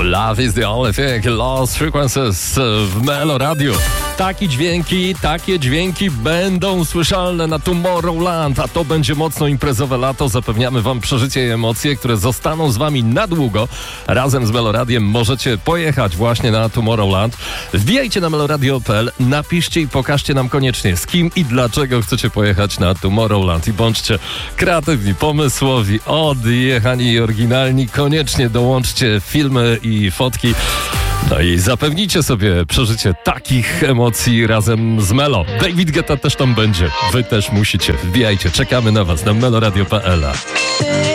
Love is the only thing, Lost Frequencies w Melo Radio. Takie dźwięki będą słyszalne na Tomorrowland, a to będzie mocno imprezowe lato. Zapewniamy wam przeżycie i emocje, które zostaną z wami na długo. Razem z Meloradiem możecie pojechać właśnie na Tomorrowland. Wbijajcie na meloradio.pl, napiszcie i pokażcie nam koniecznie, z kim i dlaczego chcecie pojechać na Tomorrowland. I bądźcie kreatywni, pomysłowi, odjechani i oryginalni. Koniecznie dołączcie filmy i fotki. No i zapewnijcie sobie przeżycie takich emocji razem z Melo. David Guetta też tam będzie. Wy też musicie. Wbijajcie, czekamy na was na meloradio.pl.